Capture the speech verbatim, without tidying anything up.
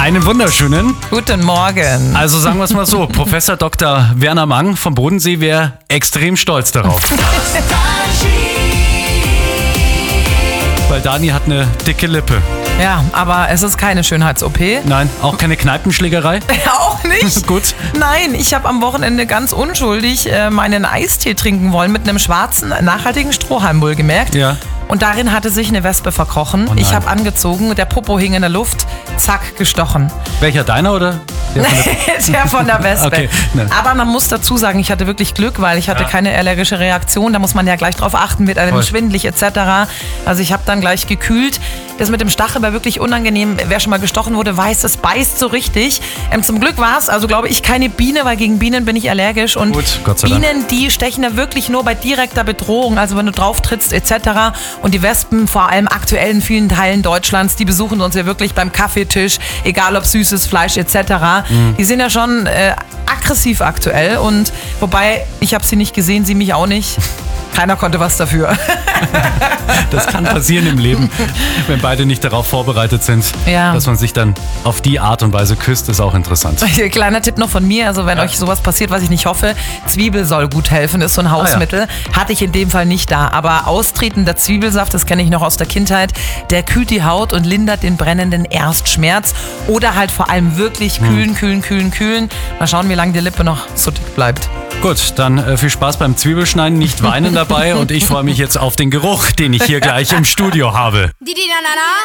Einen wunderschönen. Guten Morgen. Also sagen wir es mal so, Professor Doktor Werner Mang vom Bodensee wäre extrem stolz darauf. Weil Dani hat eine dicke Lippe. Ja, aber es ist keine Schönheits-O P. Nein, auch keine Kneipenschlägerei? Auch nicht? Gut. Nein, ich habe am Wochenende ganz unschuldig äh, meinen Eistee trinken wollen mit einem schwarzen, nachhaltigen Strohhalm, wohlgemerkt. Ja. Und darin hatte sich eine Wespe verkrochen. Oh nein. Ich habe angezogen, der Popo hing in der Luft, zack, gestochen. Welcher, deiner oder? Der von der Der von der Wespe. Okay, nein. Aber man muss dazu sagen, ich hatte wirklich Glück, weil ich hatte Ja. keine allergische Reaktion. Da muss man ja gleich drauf achten, wird einem Voll. schwindelig et cetera. Also ich habe dann gleich gekühlt. Das mit dem Stachel war wirklich unangenehm. Wer schon mal gestochen wurde, weiß, es beißt so richtig. Ähm, zum Glück war es, also glaube ich, keine Biene, weil gegen Bienen bin ich allergisch. Und Gut, Gott sei Dank. Bienen, die stechen da wirklich nur bei direkter Bedrohung, also wenn du drauf trittst et cetera. Und die Wespen, vor allem aktuell in vielen Teilen Deutschlands, die besuchen uns ja wirklich beim Kaffeetisch, egal ob süßes Fleisch et cetera. Mhm. Die sind ja schon äh, aggressiv aktuell. Und wobei, ich habe sie nicht gesehen, sie mich auch nicht. Keiner konnte was dafür. Das kann passieren im Leben, wenn beide nicht darauf vorbereitet sind, Ja. dass man sich dann auf die Art und Weise küsst, ist auch interessant. Kleiner Tipp noch von mir, also wenn Ja. euch sowas passiert, was ich nicht hoffe, Zwiebel soll gut helfen, ist so ein Hausmittel. Hatte ich in dem Fall nicht da, aber austretender Zwiebelsaft, das kenne ich noch aus der Kindheit, der kühlt die Haut und lindert den brennenden Erstschmerz oder halt vor allem wirklich kühlen, kühlen, kühlen, kühlen. Mal schauen, wie lange die Lippe noch so dick bleibt. Gut, dann äh, viel Spaß beim Zwiebelschneiden, nicht weinen dabei und ich freue mich jetzt auf den Geruch, den ich hier gleich im Studio habe. Di di na na na.